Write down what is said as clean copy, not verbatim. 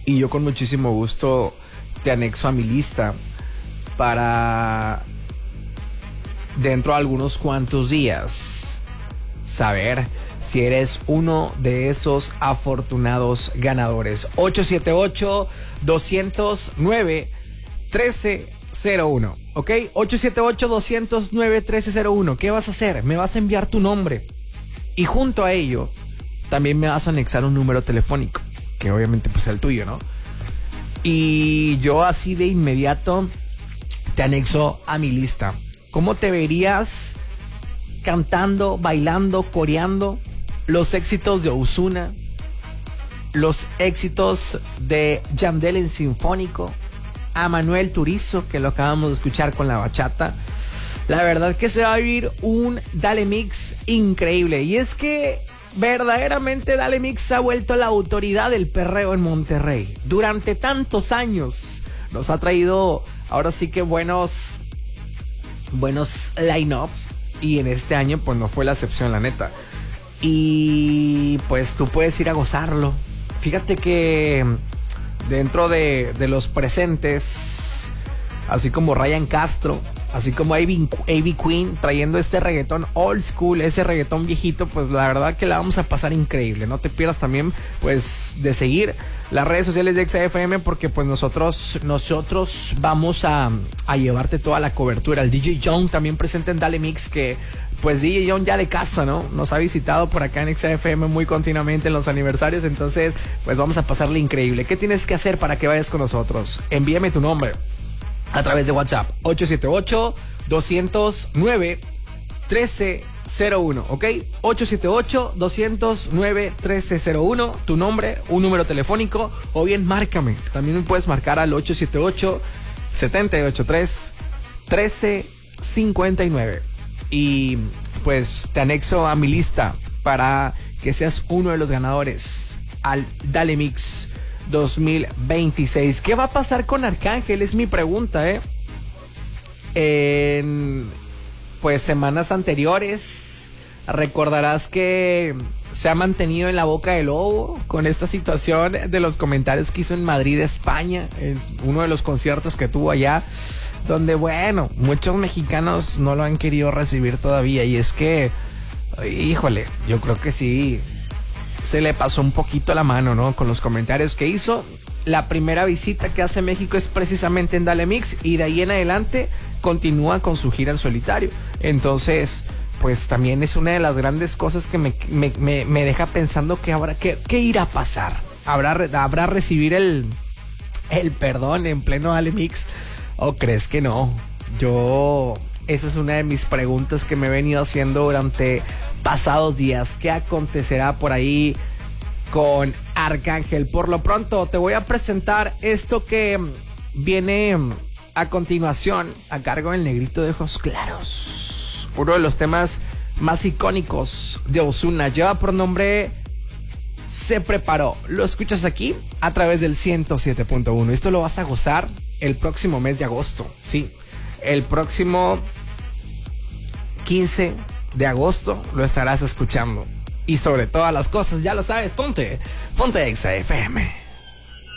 y yo con muchísimo gusto te anexo a mi lista para dentro de algunos cuantos días saber si eres uno de esos afortunados ganadores. 878-209-1301, ¿ok? 878-209-1301. ¿Qué vas a hacer? Me vas a enviar tu nombre y junto a ello también me vas a anexar un número telefónico, que obviamente pues es el tuyo, ¿no? Y yo así de inmediato te anexo a mi lista. ¿Cómo te verías cantando, bailando, coreando los éxitos de Ozuna, los éxitos de Yandel en Sinfónico, a Manuel Turizo, que lo acabamos de escuchar con la bachata? La verdad que se va a vivir un Dale Mix increíble. Y es que verdaderamente Dale Mix se ha vuelto la autoridad del perreo en Monterrey. Durante tantos años nos ha traído ahora sí que buenos line-ups, y en este año pues no fue la excepción, la neta. Y pues tú puedes ir a gozarlo. Fíjate que dentro de los presentes, así como Ryan Castro, así como A.B. Queen, trayendo este reggaetón old school, ese reggaetón viejito, pues la verdad que la vamos a pasar increíble. No te pierdas también pues de seguir las redes sociales de XFM, porque pues nosotros vamos a llevarte toda la cobertura. El DJ John también presente en Dale Mix, que pues DJ John ya de casa, ¿no? Nos ha visitado por acá en XFM muy continuamente en los aniversarios. Entonces pues vamos a pasarle increíble. ¿Qué tienes que hacer para que vayas con nosotros? Envíame tu nombre a través de WhatsApp, 878-209-1301, ¿ok? 878-209-1301, tu nombre, un número telefónico, o bien márcame. También me puedes marcar al 878-783-1359. Y pues te anexo a mi lista para que seas uno de los ganadores al Dale Mix 2026. ¿Qué va a pasar con Arcángel? Es mi pregunta, En pues semanas anteriores recordarás que se ha mantenido en la boca del lobo con esta situación de los comentarios que hizo en Madrid, España, en uno de los conciertos que tuvo allá, donde bueno, muchos mexicanos no lo han querido recibir todavía. Y es que, híjole, yo creo que sí se le pasó un poquito la mano, ¿no? Con los comentarios que hizo. La primera visita que hace México es precisamente en Dale Mix, y de ahí en adelante continúa con su gira en solitario. Entonces, pues también es una de las grandes cosas que me deja pensando que ahora, ¿qué irá a pasar? ¿Habrá recibir el perdón en pleno Dale Mix? ¿O crees que no? Esa es una de mis preguntas que me he venido haciendo durante pasados días. ¿Qué acontecerá por ahí con Arcángel? Por lo pronto te voy a presentar esto que viene a continuación a cargo del Negrito de Ojos Claros, uno de los temas más icónicos de Ozuna. Lleva por nombre Se Preparó. Lo escuchas aquí a través del 107.1. Esto lo vas a gozar el próximo mes de agosto. Sí, el próximo 15 de agosto lo estarás escuchando. Y sobre todas las cosas, ya lo sabes, ponte XFM.